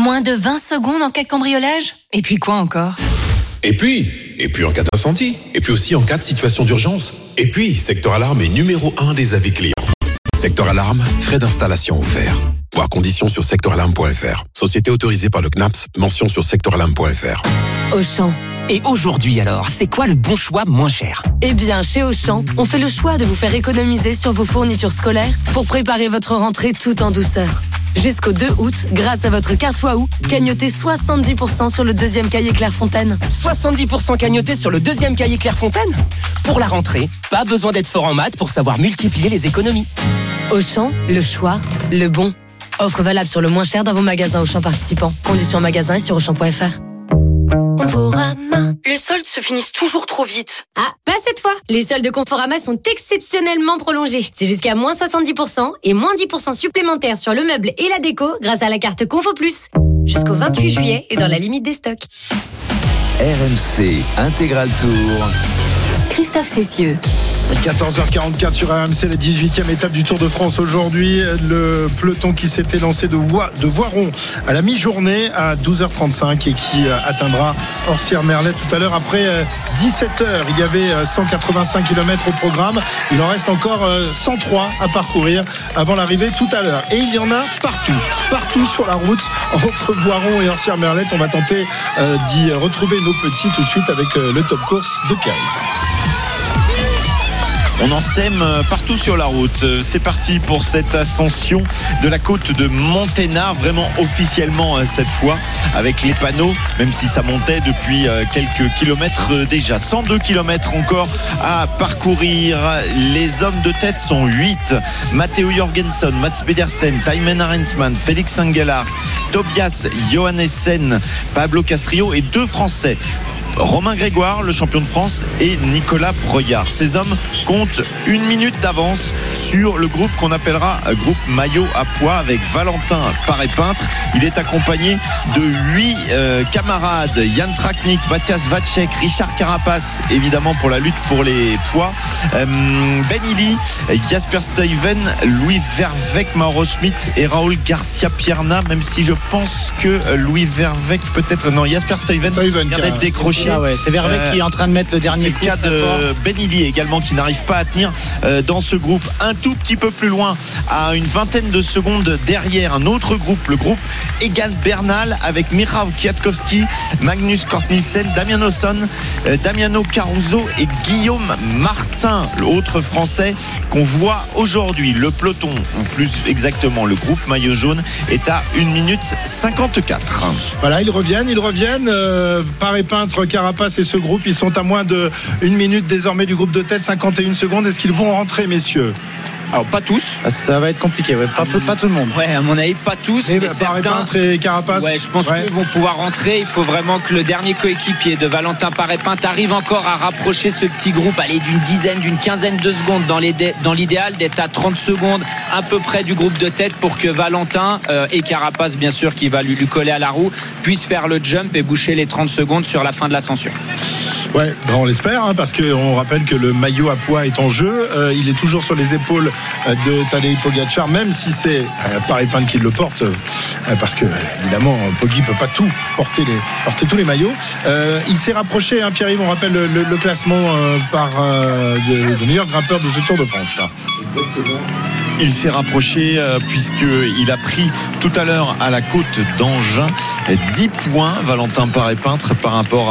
Moins de 20 secondes en cas de cambriolage ? Et puis quoi encore ? Et puis en cas d'incendie. Et puis aussi en cas de situation d'urgence. Et puis, Secteur Alarme est numéro 1 des avis clients. Secteur Alarme, frais d'installation offerts. Voir conditions sur secteuralarme.fr. Société autorisée par le CNAPS, mention sur secteuralarme.fr. Auchan. Et aujourd'hui alors, c'est quoi le bon choix moins cher ? Eh bien, chez Auchan, on fait le choix de vous faire économiser sur vos fournitures scolaires pour préparer votre rentrée tout en douceur. Jusqu'au 2 août, grâce à votre carte Waouh, cagnotez 70% sur le deuxième cahier Clairefontaine. 70% cagnoté sur le deuxième cahier Clairefontaine ? Pour la rentrée, pas besoin d'être fort en maths pour savoir multiplier les économies. Auchan, le choix, le bon. Offre valable sur le moins cher dans vos magasins Auchan participants. Conditions en magasin et sur Auchan.fr. Conforama. Les soldes se finissent toujours trop vite. Ah, pas cette fois. Les soldes de Conforama sont exceptionnellement prolongés. C'est jusqu'à moins 70% et moins 10% supplémentaires sur le meuble et la déco grâce à la carte Confo Plus. Jusqu'au 28 juillet et dans la limite des stocks. RMC Intégral Tour. Christophe Cessieux. 14h44 sur RMC, la 18e étape du Tour de France aujourd'hui. Le peloton qui s'était lancé de Voiron à la mi-journée à 12h35 et qui atteindra Orsières-Merlet tout à l'heure après 17h. Il y avait 185 km au programme. Il en reste encore 103 à parcourir avant l'arrivée tout à l'heure. Et il y en a partout sur la route entre Voiron et Orsières-Merlet. On va tenter d'y retrouver nos petits tout de suite avec le top course de Pierre-Yves. On en sème partout sur la route. C'est parti pour cette ascension de la côte de Monténard, vraiment officiellement cette fois, avec les panneaux, même si ça montait depuis quelques kilomètres déjà. 102 kilomètres encore à parcourir. Les hommes de tête sont 8. Matteo Jorgensen, Mats Pedersen, Thymen Arensman, Félix Engelhardt, Tobias Johannessen, Pablo Castrillo et 2 Français. Romain Grégoire, le champion de France, et Nicolas Breuillard. Ces hommes comptent 1 minute d'avance sur le groupe qu'on appellera groupe maillot à poids avec Valentin Paré-Peintre. Il est accompagné de 8 camarades. Jan Traknik, Matthias Vacek, Richard Carapace, évidemment pour la lutte pour les poids. Ben Illy, Jasper Stuyven, Louis Verweyck, Mauro Schmidt et Raoul Garcia Pierna, même si je pense que Louis Verweyck peut-être... Non, Jasper Stuyven vient d'être décroché. Ah ouais, c'est Verweyck qui est en train de mettre le dernier coup. C'est le cas de Ben Illy également qui n'arrive pas à tenir dans ce groupe. Un tout petit peu plus loin, à une vingtaine de secondes derrière, un autre groupe, le groupe Egan Bernal avec Michał Kwiatkowski, Magnus Cort Nielsen, Damian Osson, Damiano Caruso et Guillaume Martin, l'autre français qu'on voit aujourd'hui. Le peloton, ou plus exactement le groupe maillot jaune, est à 1 minute 54. Voilà, ils reviennent. Paré-Peintre, Carapace et ce groupe, ils sont à moins de 1 minute désormais du groupe de tête, 51 secondes. Est-ce qu'ils vont rentrer, messieurs ? Alors pas tous. Ça va être compliqué, ouais. Pas tout le monde. Ouais, à mon avis, pas tous. Mais certains... Paré-Peintre et Carapace. Ouais, je pense qu'ils vont pouvoir rentrer. Il faut vraiment que le dernier coéquipier de Valentin Paré-Peintre arrive encore à rapprocher ce petit groupe, aller d'une quinzaine de secondes dans l'idéal, d'être à 30 secondes à peu près du groupe de tête pour que Valentin et Carapace, bien sûr, qui va lui coller à la roue, puissent faire le jump et boucher les 30 secondes sur la fin de l'ascension. Ouais, on l'espère, parce qu'on rappelle que le maillot à poids est en jeu. Il est toujours sur les épaules de Tadej Pogačar, même si c'est Paré-Peintre qui le porte, parce que évidemment Poggi peut pas tout porter tous les maillots. Il s'est rapproché, Pierre-Yves, on rappelle le classement par de meilleurs grimpeurs de ce Tour de France. Exactement. Il s'est rapproché puisqu'il a pris tout à l'heure à la côte d'Angers 10 points, Valentin Paré-Peintre, par rapport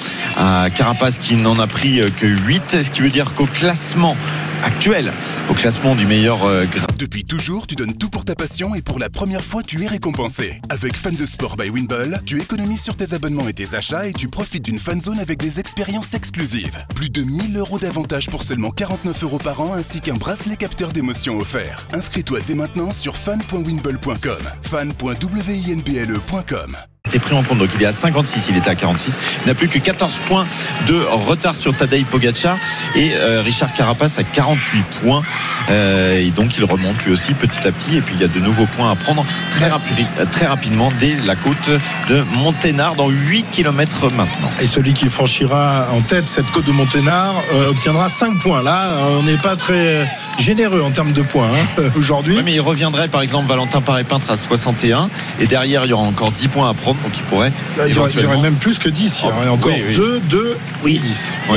à Carapace qui n'en a pris que 8. Ce qui veut dire qu'au classement actuel, au classement du meilleur Depuis toujours, tu donnes tout pour ta passion et pour la première fois, tu es récompensé. Avec Fan de Sport by Winball, tu économises sur tes abonnements et tes achats et tu profites d'une fan zone avec des expériences exclusives. Plus de 1 000 € d'avantages pour seulement 49 € par an ainsi qu'un bracelet capteur d'émotion offert. Inscris-toi dès maintenant sur fan.winball.com. fan.winblle.com. été pris en compte. Donc il est à 56, il était à 46. Il n'a plus que 14 points de retard sur Tadej Pogačar et Richard Carapace à 48 points. Et donc il remonte lui aussi petit à petit. Et puis il y a de nouveaux points à prendre très rapidement dès la côte de Monténard dans 8 km maintenant. Et celui qui franchira en tête cette côte de Monténard obtiendra 5 points. Là, on n'est pas très généreux en termes de points aujourd'hui. Oui, mais il reviendrait par exemple Valentin Paré-Peintre à 61 et derrière il y aura encore 10 points à prendre, donc il pourrait il y aurait même plus que 10, il y aurait encore 2, 10.